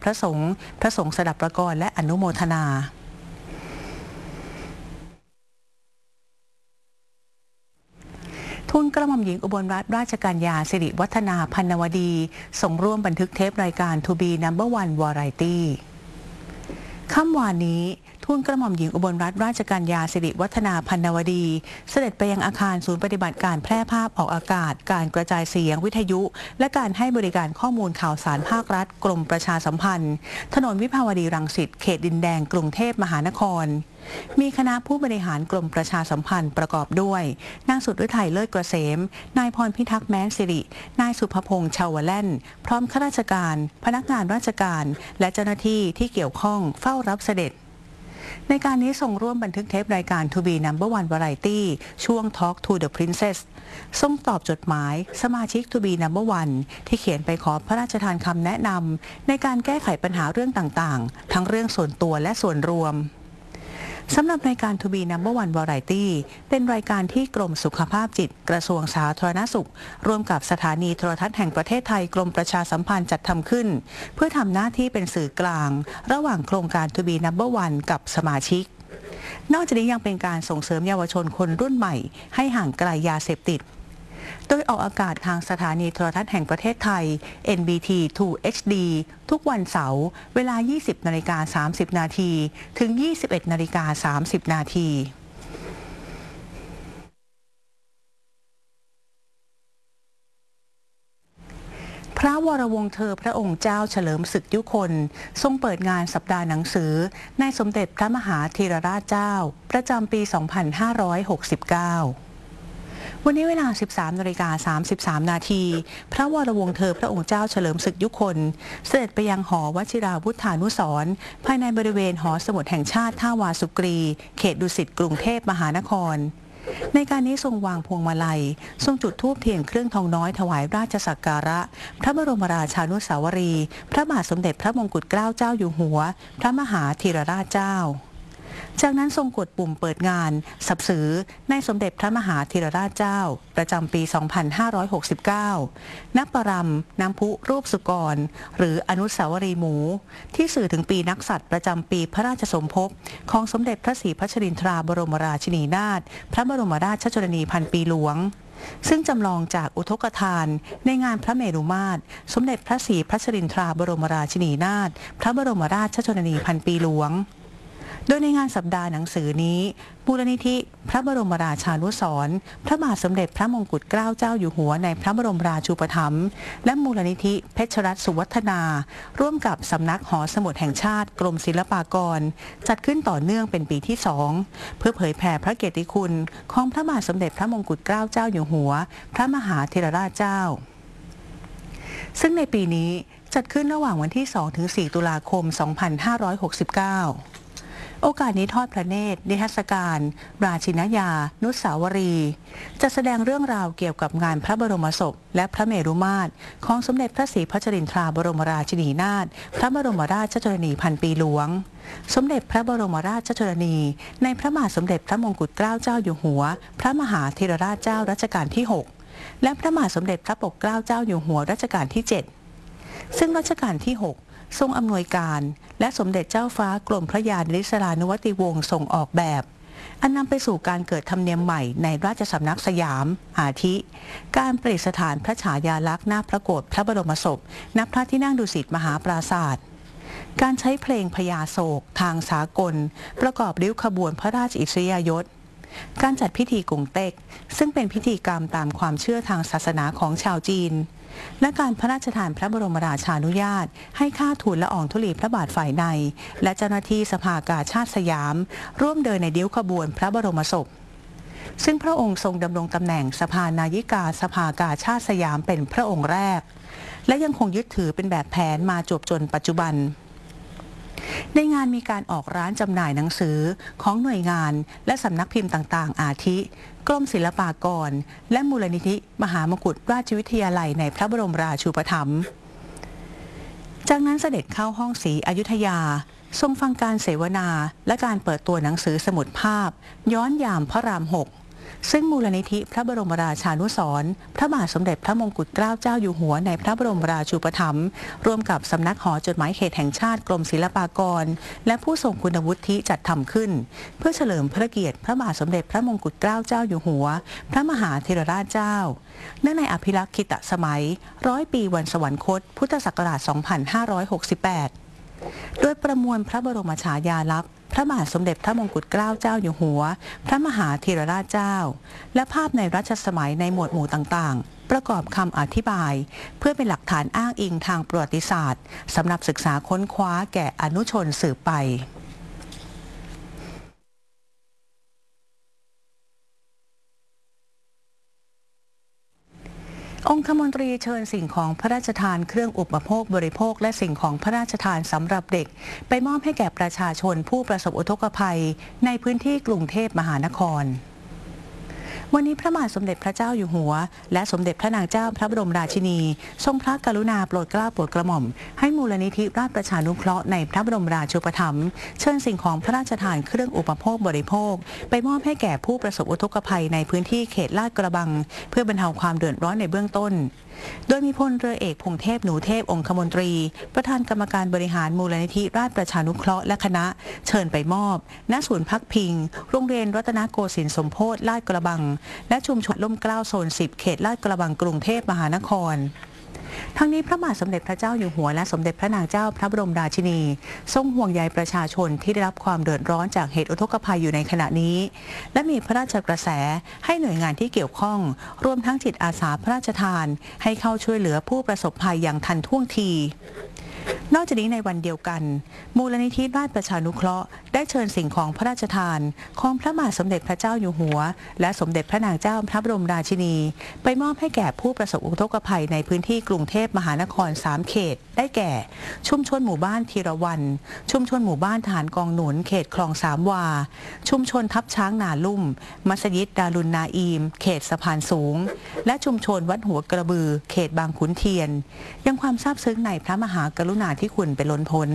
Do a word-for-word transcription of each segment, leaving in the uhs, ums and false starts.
พระสงฆ์พระสงฆ์สดับประกรณ์และอนุโมทนาทูลกระหม่อมหญิงอุบลรัตนราชกัญญาสิริวัฒนาพันวดีส่งร่วมบันทึกเทปรายการ To Be นัมเบอร์ วัน Variety ค่ำวานนี้ทูลกระหม่อมหญิงอุบลรัตนราชกัญญาสิริวัฒนาพันวดีเสด็จไปยังอาคารศูนย์ปฏิบัติการแพร่ภาพออกอากาศการกระจายเสียงวิทยุและการให้บริการข้อมูลข่าวสารภาครัฐกรมประชาสัมพันธ์ถนนวิภาวดีรังสิตเขตดินแดงกรุงเทพมหานครมีคณะผู้บริหารกรมประชาสัมพันธ์ประกอบด้วยนางสุดฤทัยเลิศเกษมนายพรพิทักษ์แม้นสิรินายสุภพงษ์ชาวแล่นพร้อมข้าราชการพนักงานราชการและเจ้าหน้าที่ที่เกี่ยวข้องเฝ้ารับเสด็จในการนี้ส่งร่วมบันทึกเทปรายการ To Be นัมเบอร์ วัน Variety ช่วง Talk to the Princess ส่งตอบจดหมายสมาชิก To Be นัมเบอร์ วัน ที่เขียนไปขอพระราชทานคำแนะนำในการแก้ไขปัญหาเรื่องต่างๆทั้งเรื่องส่วนตัวและส่วนรวมสำหรับรายการ To Be นัมเบอร์ วัน Variety เป็นรายการที่กรมสุขภาพจิตกระทรวงสาธารณสุขร่วมกับสถานีโทรทัศน์แห่งประเทศไทยกรมประชาสัมพันธ์จัดทำขึ้นเพื่อทำหน้าที่เป็นสื่อกลางระหว่างโครงการ To Be นัมเบอร์ วัน กับสมาชิกนอกจากนี้ยังเป็นการส่งเสริมเยาวชนคนรุ่นใหม่ให้ห่างไกลยาเสพติดโดยออกอากาศทางสถานีโทรทัศน์แห่งประเทศไทย เอ็น บี ที ทู เอช ดี ทุกวันเสาร์เวลา ยี่สิบนาฬิกาสามสิบนาทีถึง ยี่สิบเอ็ดนาฬิกาสามสิบนาทีพระวรวงศ์เธอพระองค์เจ้าเฉลิมศึกยุคนทรงเปิดงานสัปดาห์หนังสือในสมเด็จพระมหาธีรราชเจ้าประจำปี สองพันห้าร้อยหกสิบเก้า วันนี้เวลา สิบสามนาฬิกาสามสิบสาม นาทีพระวรวงศ์เธอพระองค์เจ้าเฉลิมศึกยุคนเสด็จไปยังหอวชิราวุธานุสรณ์ภายในบริเวณหอสมุดแห่งชาติท่าวาสุกรีเขตดุสิตกรุงเทพมหานครในการนี้ทรงวางพวงมาลัยทรงจุดธูปเทียนเครื่องทองน้อยถวายราชสักการะพระบรมราชานุสาวรีย์พระบาทสมเด็จพระมงกุฎเกล้าเจ้าอยู่หัวพระมหาธีรราชเจ้าจากนั้นทรงกดปุ่มเปิดงานสับสือในสมเด็จพระมหาธีรราชเจ้าประจำปี สองพันห้าร้อยหกสิบเก้า ณ ปรำน้ำพุรูปสุกรหรืออนุสาวรีย์หมูที่สื่อถึงปีนักษัตริย์ประจำปีพระราชสมภพของสมเด็จพระศรีพัชรินทราบรมราชินีนาถพระบรมราชชนนีพันปีหลวงซึ่งจำลองจากอุทกทานในงานพระเมรุมาตรสมเด็จพระศรีพัชรินทราบรมราชินีนาถพระบรมราชชนนีพันปีหลวงโดยในงานสัปดาห์หนังสือนี้มูลนิธิพระบรมราชานุสรณ์พระบาทสมเด็จพระมงกุฎเกล้าเจ้าอยู่หัวในพระบรมราชูปถัมภ์และมูลนิธิเพชรรัตน์สุวัฒนาร่วมกับสำนักหอสมุดแห่งชาติกรมศิลปากรจัดขึ้นต่อเนื่องเป็นปีที่สองเพื่อเผยแผ่พระเกียรติคุณของพระบาทสมเด็จพระมงกุฎเกล้าเจ้าอยู่หัวพระมหาธีรราชเจ้าซึ่งในปีนี้จัดขึ้นระหว่างวันที่ สองถึงสี่ ตุลาคม สองพันห้าร้อยหกสิบเก้าโอกาสนี้ทอดพระเนตรนิทรรศการราชินยานุสาวรีย์จะแสดงเรื่องราวเกี่ยวกับงานพระบรมศพและพระเมรุมาตรของสมเด็จพระศรีพัชรินทราบรมราชินีนาถพระบรมราชชนนีพันปีหลวงสมเด็จพระบรมราชชนนีในพระบาทสมเด็จพระมงกุฎเกล้าเจ้าอยู่หัวพระมหาธีรราชเจ้ารัชกาลที่หกและพระบาทสมเด็จพระปกเกล้าเจ้าอยู่หัวรัชกาลที่เจ็ดซึ่งรัชกาลที่หกทรงอำนวยการและสมเด็จเจ้าฟ้ากรมพระยานิสรานุวัติวงศ์ทรงออกแบบอันนำไปสู่การเกิดธรรมเนียมใหม่ในราชสำนักสยามอาทิการประดิษฐานพระฉายาลักษณ์หน้าพระโกฐพระบรมศพณพระที่นั่งดุสิตมหาปราสาทการใช้เพลงพญาโศกทางสากลประกอบริ้วขบวนพระราชอิสริยยศการจัดพิธีกงเต็กซึ่งเป็นพิธีกรรมตามความเชื่อทางศาสนาของชาวจีนและการพระราชทานพระบรมราชานุญาตให้ข้าทูลละอองธุลีพระบาทฝ่ายในและเจ้าหน้าที่สภากาชาดสยามร่วมเดินในริ้วขบวนพระบรมศพซึ่งพระองค์ทรงดำรงตำแหน่งสภานายิกาสภากาชาดสยามเป็นพระองค์แรกและยังคงยึดถือเป็นแบบแผนมาจวบจนปัจจุบันในงานมีการออกร้านจำหน่ายหนังสือของหน่วยงานและสำนักพิมพ์ต่างๆอาทิกรมศิลปากรและมูลนิธิมหามกุฏราชวิทยาลัยในพระบรมราชูปถัมภ์จากนั้นเสด็จเข้าห้องศรีอยุธยาทรงฟังการเสวนาและการเปิดตัวหนังสือสมุดภาพย้อนยามพระรามหกซึ่งมูลนิธิพระบรมราชานุสรณ์พระบาทสมเด็จพระมงกุฎเกล้าเจ้าอยู่หัวในพระบรมราชูปถัมภ์ร่วมกับสำนักหอจดหมายเหตุแห่งชาติกรมศิลปากรและผู้ทรงคุณวุฒิจัดทำขึ้นเพื่อเฉลิมพระเกียรติพระบาทสมเด็จพระมงกุฎเกล้าเจ้าอยู่หัวพระมหาเถรราชเจ้าเนื่องในอภิรักษ์คิตสมัยร้อยปีวันสวรรคตพุทธศักราช สองพันห้าร้อยหกสิบแปด โดยประมวลพระบรมฉายาลักษณ์พระบาทสมเด็จพระมงกุฎเกล้าเจ้าอยู่หัวพระมหาเถรราชเจ้าและภาพในรัชสมัยในหมวดหมู่ต่างๆประกอบคำอธิบายเพื่อเป็นหลักฐานอ้างอิงทางประวัติศาสตร์สำหรับศึกษาค้นคว้าแก่อนุชนสืบไปองคมนตรีเชิญสิ่งของพระราชทานเครื่องอุปโภคบริโภคและสิ่งของพระราชทานสำหรับเด็กไปมอบให้แก่ประชาชนผู้ประสบอุทกภัยในพื้นที่กรุงเทพมหานครวันนี้พระบาทสมเด็จพระเจ้าอยู่หัวและสมเด็จพระนางเจ้าพระบรมราชินีทรงพระกรุณาโปรดเกล้าโปรดกระหม่อมให้มูลนิธิราชประชานุเคราะห์ในพระบรมราชูปถัมภ์เชิญสิ่งของพระราชทานเครื่องอุปโภคบริโภคไปมอบให้แก่ผู้ประสบอุทกภัยในพื้นที่เขตลาดกระบังเพื่อบรรเทาความเดือดร้อนในเบื้องต้นโดยมีพลเรือเอกพงเทพหนูเทพองคมนตรีประธานกรรมการบริหารมูลนิธิราชประชานุเคราะห์และคณะเชิญไปมอบณศูนย์พักพิงโรงเรียนรัตนโกสินทร์สมโพธิลาดกระบังและชุมชนร่มเกล้าโซนสิบเขตลาดกระบังกรุงเทพมหานครทั้งนี้พระบาทสมเด็จพระเจ้าอยู่หัวและสมเด็จพระนางเจ้าพระบรมราชินีทรงห่วงใยประชาชนที่ได้รับความเดือดร้อนจากเหตุอุทกภัยอยู่ในขณะนี้และมีพระราชกระแสให้หน่วยงานที่เกี่ยวข้องรวมทั้งจิตอาสาพระราชทานให้เข้าช่วยเหลือผู้ประสบภัยอย่างทันท่วงทีนอกจากนี้ในวันเดียวกันมูลนิธิราชประชานุเคราะห์ได้เชิญสิ่งของพระราชทานของพระบาทสมเด็จพระเจ้าอยู่หัวและสมเด็จพระนางเจ้าพระบรมราชินีไปมอบให้แก่ผู้ประสบอุทกภัยในพื้นที่กรุงเทพมหานครสามเขตได้แก่ชุมชนหมู่บ้านธีรวันชุมชนหมู่บ้านฐานกองหนุนเขตคลองสามวาชุมชนทับช้างนาลุ่มมัสยิดดารุนนาอีมเขตสะพานสูงและชุมชนวัดหัวกระบือเขตบางขุนเทียนยังความซาบซึ้งในพระมหากรุณาธิคุณเป็นล้นพ้น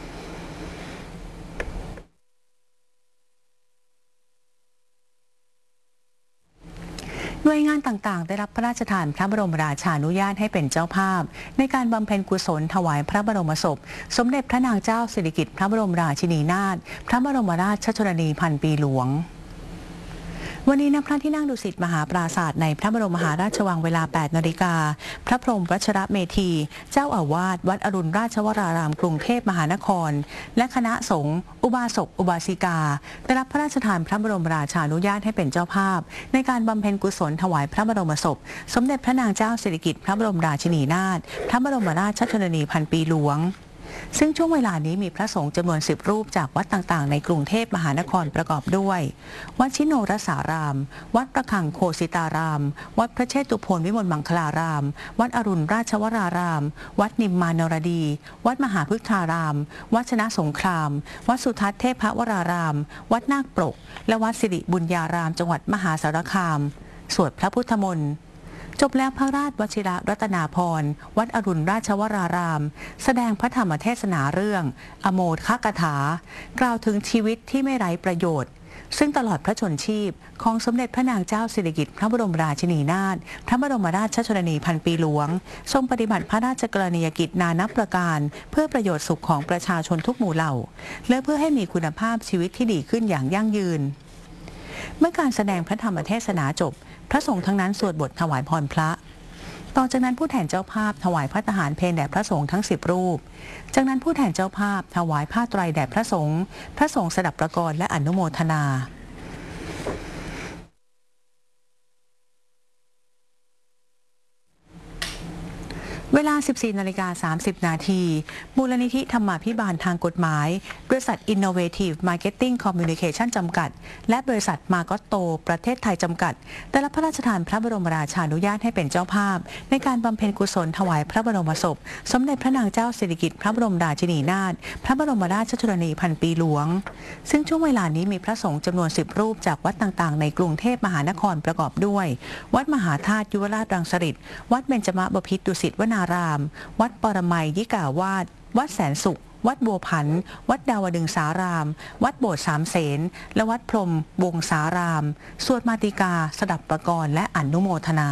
หน่วยงานต่างๆได้รับพระราชทานพระบรมราชานุญาตให้เป็นเจ้าภาพในการบำเพ็ญกุศลถวายพระบรมศพสมเด็จพระนางเจ้าสิริกิติ์พระบรมราชินีนาถพระบรมราชชนนีพันปีหลวงวันนี้ณพระที่นั่งดุสิตมหาปราสาทในพระบรมมหาราชวังเวลา แปด นาฬิกาพระพรหมวชรเมธีเจ้าอาวาสวัดอรุณราชวรารามกรุงเทพมหานครและคณะสงฆ์อุบาสกอุบาสิกาได้รับพระราชทานพระบรมราชานุญาตให้เป็นเจ้าภาพในการบำเพ็ญกุศลถวายพระบรมศพสมเด็จพระนางเจ้าสิริกิติ์พระบรมราชินีนาถพระบรมราชชนนีพันปีหลวงซึ่งช่วงเวลานี้มีพระสงฆ์จำนวนสิบรูปจากวัดต่างๆในกรุงเทพมหานครประกอบด้วยวัดชิโนรสารามวัดประคังโคสิตารามวัดพระเชตุพนวิมลมังคลารามวัดอรุณราชวรารามวัดนิมมานรดีวัดมหาพฤกษารามวัดชนะสงครามวัดสุทัศน์เทพวรารามวัดนาคปรกและวัดสิริบุญญารามจังหวัดมหาสารคามสวดพระพุทธมนต์จบแล้วพระราชวชิระรัตนาภรณ์วัดอรุณราชวรารามแสดงพระธรรมเทศนาเรื่องอโมฆกถากล่าวถึงชีวิตที่ไม่ไร้ประโยชน์ซึ่งตลอดพระชนชีพของสมเด็จพระนางเจ้าสิริกิติ์พระบรมราชินีนาถพระบรมราชชนนีพันปีหลวงทรงปฏิบัติพระราชกรณียกิจนานับประการเพื่อประโยชน์สุขของประชาชนทุกหมู่เหล่าและเพื่อให้มีคุณภาพชีวิตที่ดีขึ้นอย่างยั่งยืนเมื่อการแสดงพระธรรมเทศนาจบพระสงฆ์ทั้งนั้นสวดบทถวายพรพระต่อจากนั้นผู้แทนเจ้าภาพถวายพระทหารเพลแด่พระสงฆ์ทั้งสิบรูปจากนั้นผู้แทนเจ้าภาพถวายผ้าไตรแด่พระสงฆ์พระสงฆ์สดับประกรณ์และอนุโมทนาเวลา สิบสี่ นาฬิกา สามสิบ นาทีมูลนิธิธรรมาภิบาลทางกฎหมายบริษัท Innovative Marketing Communication จำกัดและบริษัทมาก็โตประเทศไทยจำกัดได้รับพระราชทานพระบรมราชานุญาตให้เป็นเจ้าภาพในการบำเพ็ญกุศลถวายพระบรมศพสมเด็จพระนางเจ้าสิริกิติ์พระบรมราชินีนาถพระบรมราชชนนีพันปีหลวงซึ่งช่วงเวลานี้มีพระสงฆ์จำนวนสิบรูปจากวัดต่างๆในกรุงเทพมหานครประกอบด้วยวัดมหาธาตุยุวราชรังสฤษฎ์วัดเบญจมบพิตรดุสิตวนารามวัดปรมัยยิกาวาสวัดแสนสุขวัดบัวผันวัดดาวดึงสารามวัดโบสถ์สามเสนและวัดพรหมวงสารามสวดมาติกาสดับประกรณ์และอนุโมทนา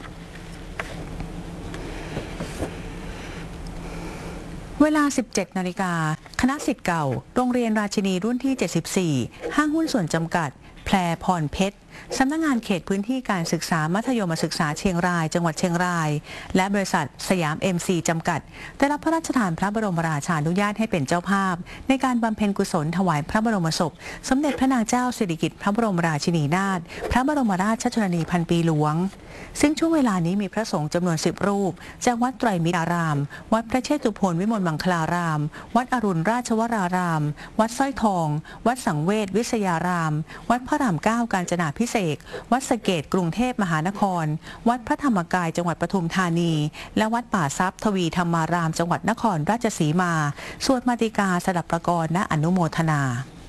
เวลา สิบเจ็ดนาฬิกาคณะศิษย์เก่าโรงเรียนราชินีรุ่นที่ เจ็ดสิบสี่ ห้างหุ้นส่วนจำกัดแพรพรเพชรสำนักงานเขตพื้นที่การศึกษามัธยมศึกษาเชียงรายจังหวัดเชียงรายและบริษัทสยาม เอ็ม ซี จำกัดได้รับพระราชทานพระบรมราชานุญาตให้เป็นเจ้าภาพในการบำเพ็ญกุศลถวายพระบรมศพสมเด็จพระนางเจ้าสิริกิติ์พระบรมราชินีนาถพระบรมราชชนนีพันปีหลวงซึ่งช่วงเวลานี้มีพระสงฆ์จำนวนสิบรูปจากวัดไตรมิตรารามวัดพระเชตุพนวิมลมังคลารามวัดอรุณราชวรารามวัดสร้อยทองวัดสังเวชวิทยารามวัดพระรามเก้ากาญจนาภิเษกวัดสะเกษกรุงเทพมหานครวัดพระธรรมกายจังหวัดปทุมธานีและวัดป่าทรัพย์ทวีธรรมารามจังหวัดนครราชสีมาสวดมาติกาสดับประกรณ์และอนุโมทนา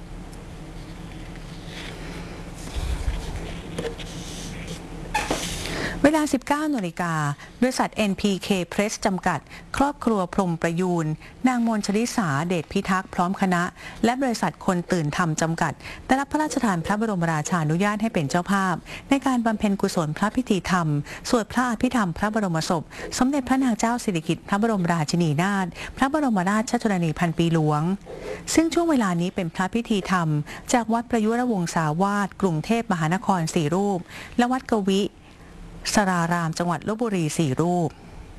เวลา สิบเก้านาฬิกาบริษัท เอ็น พี เค Press จำกัดครอบครัวพรหมประยูนนางมนชลิสาเดชพิทักษ์พร้อมคณะและบริษัทคนตื่นธรรมจำกัดได้รับพระราชทานพระบรมราชานุญาตให้เป็นเจ้าภาพในการบำเพ็ญกุศลพระพิธีธรรมสวดพระอภิธรรมพระบรมศพสมเด็จพระนางเจ้าสิริกิติ์พระบรมราชินีนาถพระบรมราชชนนีพันปีหลวงซึ่งช่วงเวลานี้เป็นพระพิธีธรรมจากวัดประยุรวงศาวาสกรุงเทพมหานครสี่รูปและวัดกวิสรารามจังหวัดลพบุรีสี่รูป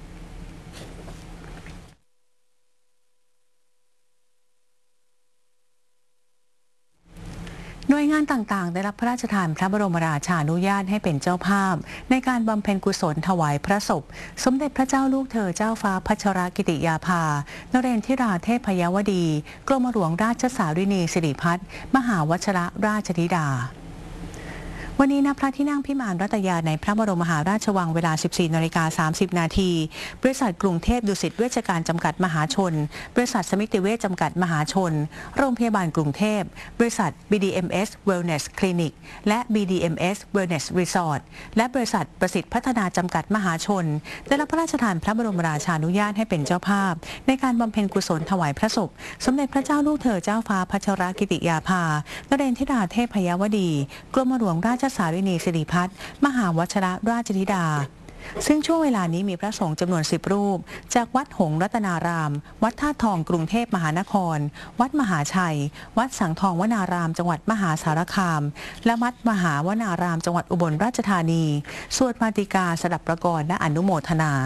หน่วยงานต่างๆได้รับพระราชทานพระบรมราชานุญาตให้เป็นเจ้าภาพในการบำเพ็ญกุศลถวายพระศพสมเด็จพระเจ้าลูกเธอเจ้าฟ้าพัชรกิติยาภานเรนทิราเทพยวดีกรมหลวงราชสารินีสิริพัฒน์มหาวชิรราชธิดาวันนี้ณพระที่นั่งพิมานรัตยาในพระบรมมหาราชวังเวลา สิบสี่นาฬิกาสามสิบนาทีบริษัทกรุงเทพดุสิตเวชการจำกัดมหาชนบริษัทสมิติเวชจำกัดมหาชนโรงพยาบาลกรุงเทพบริษัท บี ดี เอ็ม เอส Wellness Clinic และ บี ดี เอ็ม เอส Wellness Resort และบริษัทประสิทธิ์พัฒนาจำกัดมหาชนได้รับพระราชทานพระบรมราชานุญาตให้เป็นเจ้าภาพในการบำเพ็ญกุศลถวายพระศพสมเด็จพระเจ้าลูกเธอเจ้าฟ้าพัชรกิติยาภานเรนทิราเทพยวดีกรมหลวงราชสารินีสิริพัฒน์มหาวชิรราชธิดาซึ่งช่วงเวลานี้มีพระสงฆ์จำนวนสิบรูปจากวัดหงส์รัตนารามวัดท่าทองกรุงเทพมหานครวัดมหาชัยวัดสังทองวนารามจังหวัดมหาสารคามและวัดมหาวนารามจังหวัดอุบลราชธานีสวดมาติกาสดับประกรณ์และอนุโมทนา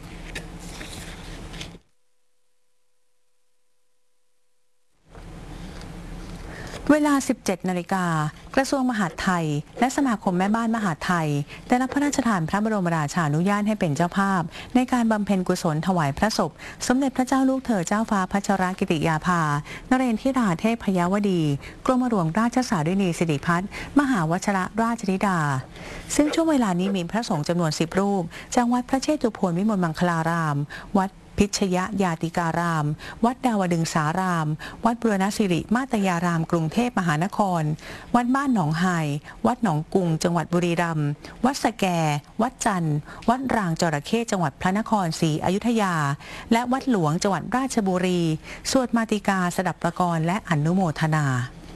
เวลา สิบเจ็ดนาฬิกากระทรวงมหาดไทยและสมาคมแม่บ้านมหาดไทยได้รับพระราชทานพระบรมราชานุญาตให้เป็นเจ้าภาพในการบำเพ็ญกุศลถวายพระศพสมเด็จพระเจ้าลูกเธอเจ้าฟ้าพัชรกิติยาภานเรนทิราเทพยวดีกรมหลวงราชสารินีสิริพัฒน์มหาวชิรราชธิดาซึ่งช่วงเวลานี้มีพระสงฆ์จำนวนสิบรูปจากวัดพระเชตุพนวิมลมังคลารามวัดพิชยญาติการาม วัดดาวดึงสาราม วัดบุรณสิริมาตยารามกรุงเทพมหานคร วัดบ้านหนองไฮวัดหนองกุงจังหวัดบุรีรัมย์ วัดสะแก วัดจันทร์ วัดรางจระเข้จังหวัดพระนครศรีอยุธยา และวัดหลวงจังหวัดราชบุรี สวดมาติกาสดับประกรณ์และอนุโมทนา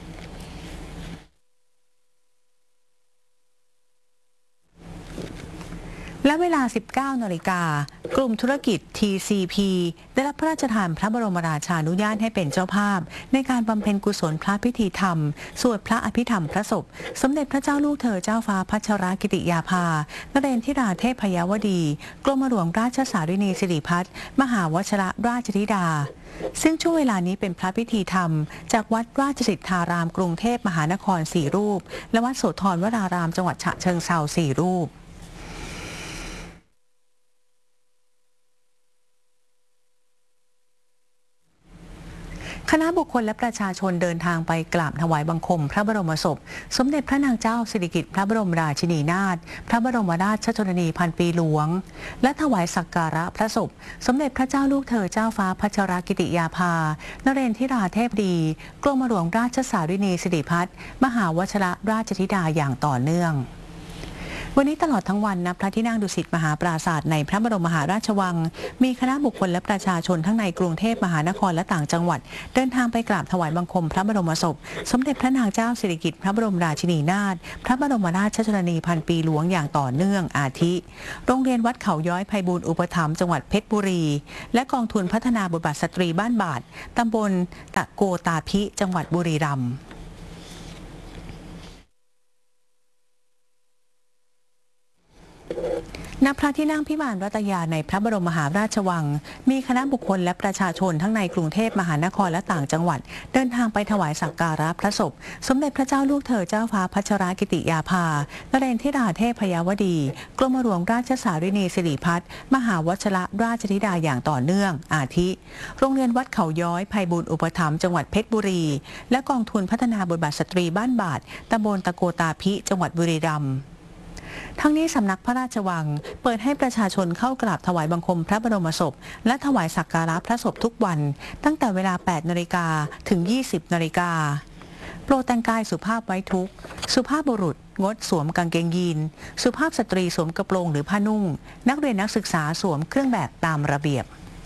และเวลา สิบเก้านาฬิกากลุ่มธุรกิจ ที ซี พี ได้รับพระราชทานพระบรมราชานุญาตให้เป็นเจ้าภาพในการบำเพ็ญกุศลพระพิธีธรรมสวดพระอภิธรรมพระศพสมเด็จพระเจ้าลูกเธอเจ้าฟ้าพัชรกิติยาภานเรนทิราเทพยวดีกรมหลวงราชสารินีสิริพัฒน์มหาวชิรราชธิดาซึ่งช่วงเวลานี้เป็นพระพิธีธรรมจากวัดราชสิทธารามกรุงเทพมหานครสี่รูปและวัดโสธรวรารามจังหวัดฉะเชิงเทราสี่รูปคณะบุคคลและประชาชนเดินทางไปกราบถวายบังคมพระบรมศพสมเด็จพระนางเจ้าสิริกิติ์พระบรมราชินีนาถพระบรมราชชนนีพันปีหลวงและถวายสักการะพระศพสมเด็จพระเจ้าลูกเธอเจ้าฟ้าพัชรกิติยาภานเรนทิราเทพดีกรมหลวงราชสารินีสิริพัฒน์มหาวชิรราชธิดาอย่างต่อเนื่องวันนี้ตลอดทั้งวันณพระที่นั่งดุสิตมหาปราสาทในพระบรมมหาราชวังมีคณะบุคคลและประชาชนทั้งในกรุงเทพมหานครและต่างจังหวัดเดินทางไปกราบถวายบังคมพระบรมศพสมเด็จพระนางเจ้าสิริกิติ์พระบรมราชินีนาถพระบรมราชชนนีพันปีหลวงอย่างต่อเนื่องอาทิ โรงเรียนวัดเขาย้อยไพบูลย์อุปถัมภ์จังหวัดเพชรบุรีและกองทุนพัฒนาบทบาทสตรีบ้านบาทตำบลตะโกตาพิจังหวัดบุรีรัมย์ณพระที่นั่งพิมานรัตยาในพระบรมมหาราชวังมีคณะบุคคลและประชาชนทั้งในกรุงเทพมหานครและต่างจังหวัดเดินทางไปถวายสักการะพระศพสมเด็จพระเจ้าลูกเธอเจ้าฟ้าพัชรกิติยาภานเรนทิราเทพยวดีกรมหลวงราชสารินีสิริพัฒน์มหาวชรราชธิดาอย่างต่อเนื่องอาทิโรงเรียนวัดเขาย้อยไพบูลย์อุปถัมภ์จังหวัดเพชรบุรีและกองทุนพัฒนาบทบาทสตรีบ้านบาทตำบลตะโกตาพิจังหวัดบุรีรัมย์ทั้งนี้สำนักพระราชวังเปิดให้ประชาชนเข้ากราบถวายบังคมพระบรมศพและถวายสักการะพระศพทุกวันตั้งแต่เวลา แปดนาฬิกา ถึง ยี่สิบนาฬิกาโปรดแต่งกายสุภาพไว้ทุกข์สุภาพบุรุษงดสวมกางเกงยีนสุภาพสตรีสวมกระโปรงหรือผ้านุ่งนักเรียนนักศึกษาสวมเครื่องแบบตามระเบียบ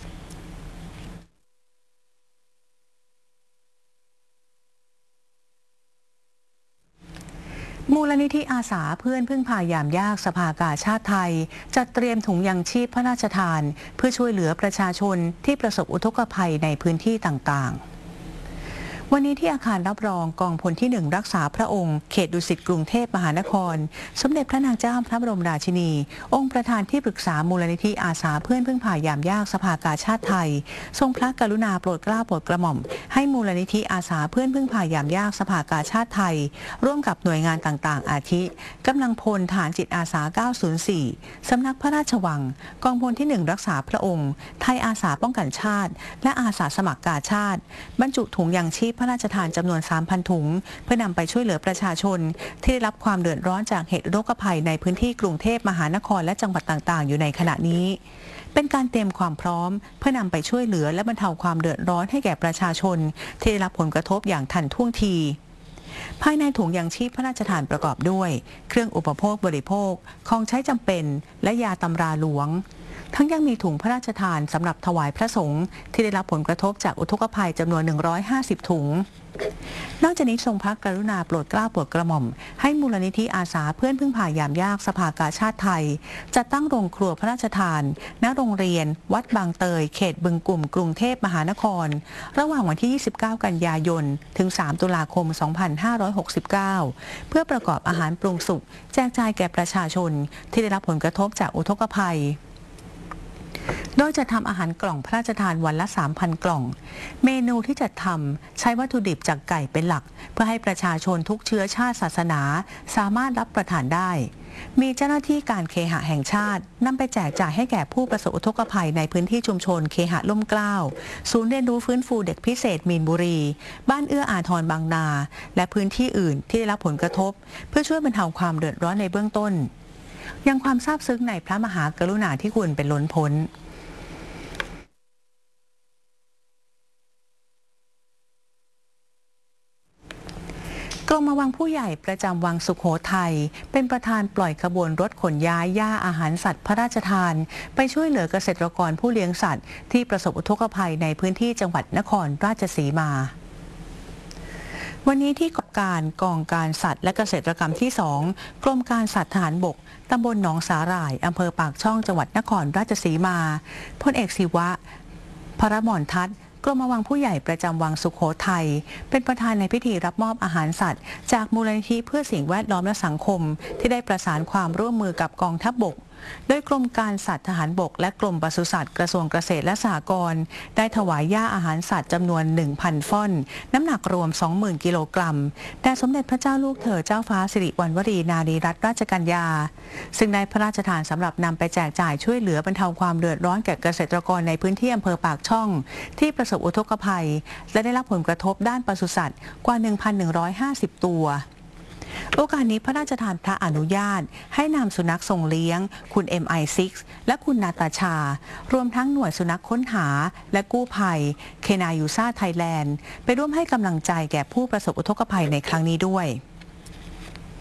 มูลนิธิอาสาเพื่อนพึ่งพายามยากสภากาชาติไทยจัดเตรียมถุงยังชีพพระราชทานเพื่อช่วยเหลือประชาชนที่ประสบอุทกภัยในพื้นที่ต่างๆวันนี้ที่อาคารรับรองกองพลที่หนึ่งรักษาพระองค์เขตดุสิตกรุงเทพมหานครสมเด็จพระนางเจ้าพระบรมราชินีองค์ประธานที่ปรึกษามูลนิธิอาสาเพื่อนพึ่งพายามยากสภากาชาติไทยทรงพระกรุณาโปรดเกล้าโปรดกระหม่อมให้มูลนิธิอาสาเพื่อนพึ่งพายามยากสภากาชาติไทยร่วมกับหน่วยงานต่างๆอาทิกำลังพลฐานจิตอาสาเก้าศูนย์สี่สำนักพระราชวังกองพลที่หนึ่งรักษาพระองค์ไทยอาสาป้องกันชาติและอาสาสมัครกาชาติบรรจุถุงยังชีพพระราชทานจำนวน สามพัน ถุงเพื่อนำไปช่วยเหลือประชาชนที่ได้รับความเดือดร้อนจากเหตุอุทกภัยในพื้นที่กรุงเทพมหานครและจังหวัดต่างๆอยู่ในขณะนี้เป็นการเตรียมความพร้อมเพื่อนำไปช่วยเหลือและบรรเทาความเดือดร้อนให้แก่ประชาชนที่ได้รับผลกระทบอย่างทันท่วงทีภายในถุงยังชีพพระราชทานประกอบด้วยเครื่องอุปโภคบริโภคของใช้จำเป็นและยาตำราหลวงทั้งยังมีถุงพระราชทานสำหรับถวายพระสงฆ์ที่ได้รับผลกระทบจากอุทกภัยจำนวนหนึ่งร้อยห้าสิบถุงนอกจากนี้ทรงพระกรุณาโปรดเกล้าโปรดกระหม่อมให้มูลนิธิอาสาเพื่อนพึ่งพายามยากสภากาชาติไทยจัดตั้งโรงครัวพระราชทานณโรงเรียนวัดบางเตยเขตบึงกุ่มกรุงเทพมหานครระหว่างวันที่ยี่สิบเก้ากันยายนถึงสามตุลาคมสองพันห้าร้อยหกสิบเก้าเพื่อประกอบอาหารปรุงสุกแจกจ่ายแก่ประชาชนที่ได้รับผลกระทบจากอุทกภัยโดยจะทำอาหารกล่องพระราชทานวันละ สามพัน กล่องเมนูที่จัดทำใช้วัตถุดิบจากไก่เป็นหลักเพื่อให้ประชาชนทุกเชื้อชาติศาสนาสามารถรับประทานได้มีเจ้าหน้าที่การเคหะแห่งชาตินำไปแจกจ่ายให้แก่ผู้ประสบอุทกภัยในพื้นที่ชุมชนเคหะล่มเกล้าศูนย์เรียนรู้ฟื้นฟูเด็กพิเศษมีนบุรีบ้านเอื้ออาทรบางนาและพื้นที่อื่นที่ได้รับผลกระทบเพื่อช่วยบรรเทาความเดือดร้อนในเบื้องต้นยังความซาบซึ้งในพระมหากรุณาธิคุณเป็นล้นพ้นกรมวังผู้ใหญ่ประจำวังสุโขทัยเป็นประธานปล่อยขบวนรถขนย้ายหญ้าอาหารสัตว์พระราชทานไปช่วยเหลือเกษตรกรผู้เลี้ยงสัตว์ที่ประสบอุทกภัยในพื้นที่จังหวัดนครราชสีมาวันนี้ที่กองการกองการสัตว์และเกษตรกรรมที่สองกรมการสัตว์ทหารบกตำบลหนองสาหร่ายอำเภอปากช่องจังหวัดนครราชสีมาพลเอกศิวะพระมรทัศน์กรมวังผู้ใหญ่ประจำวังสุโขทัยเป็นประธานในพิธีรับมอบอาหารสัตว์จากมูลนิธิเพื่อสิ่งแวดล้อมและสังคมที่ได้ประสานความร่วมมือกับกองทัพบกโดยกรมการสัตว์ทหารบกและกรมปศุสัตว์กระทรวงเกษตรและสหกรณ์ได้ถวายหญ้าอาหารสัตว์จำนวน หนึ่งพัน ฟ่อนน้ำหนักรวม สองหมื่น กิโลกรัมแด่สมเด็จพระเจ้าลูกเธอเจ้าฟ้าสิริวัณวรีนารีรัตนราชกัญญาซึ่งได้พระราชทานสำหรับนำไปแจกจ่ายช่วยเหลือบรรเทาความเดือดร้อนแก่เกษตรกรในพื้นที่อำเภอปากช่องที่ประสบอุทกภัยและได้รับผลกระทบด้านปศุสัตว์กว่า หนึ่งพันหนึ่งร้อยห้าสิบ ตัวโอกาสนี้พระราชทานพระอนุญาตให้นำสุนัขทรงเลี้ยงคุณ เอ็ม ไอ ซิกซ์ และคุณนาตาชารวมทั้งหน่วยสุนัขค้นหาและกู้ภัยเคนายูซ่าไทยแลนด์ไปร่วมให้กำลังใจแก่ผู้ประสบอุทกภัยในครั้งนี้ด้วย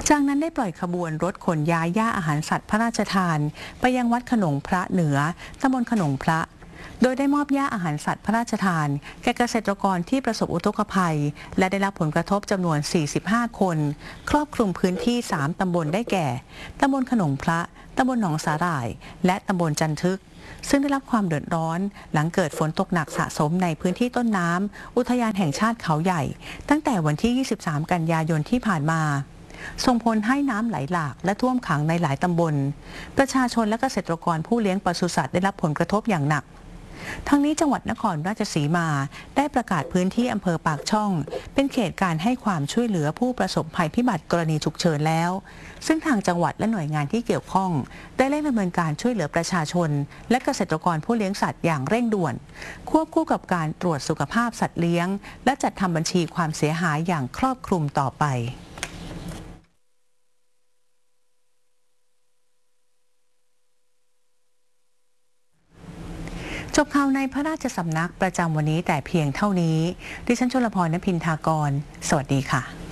จากนั้นได้ปล่อยขบวนรถขนย้ายหญ้าอาหารสัตว์พระราชทานไปยังวัดขนงพระเหนือตำบลขนงพระโดยได้มอบหญ้าอาหารสัตว์พระราชทานแก่เกษตรกรที่ประสบอุทกภัยและได้รับผลกระทบจำนวน สี่สิบห้า คนครอบคลุมพื้นที่ สาม ตำบลได้แก่ตำบลขนงพระตำบลหนองสาหร่ายและตำบลจันทึกซึ่งได้รับความเดือดร้อนหลังเกิดฝนตกหนักสะสมในพื้นที่ต้นน้ำอุทยานแห่งชาติเขาใหญ่ตั้งแต่วันที่ ยี่สิบสาม กันยายนที่ผ่านมาส่งผลให้น้ำไหลหลากและท่วมขังในหลายตำบลประชาชนและเกษตรกรผู้เลี้ยงปศุสัตว์ได้รับผลกระทบอย่างหนักทั้งนี้จังหวัดนครราชสีมาได้ประกาศพื้นที่อำเภอปากช่องเป็นเขตการให้ความช่วยเหลือผู้ประสบภัยพิบัติกรณีฉุกเฉินแล้วซึ่งทางจังหวัดและหน่วยงานที่เกี่ยวข้องได้เร่งดำเนินการช่วยเหลือประชาชนและเกษตรกรผู้เลี้ยงสัตว์อย่างเร่งด่วนควบคู่กับการตรวจสุขภาพสัตว์เลี้ยงและจัดทำบัญชีความเสียหายอย่างครอบคลุมต่อไปจบข่าวในพระราชสำนักประจำวันนี้แต่เพียงเท่านี้ดิฉันชลพร ณ พินทากรสวัสดีค่ะ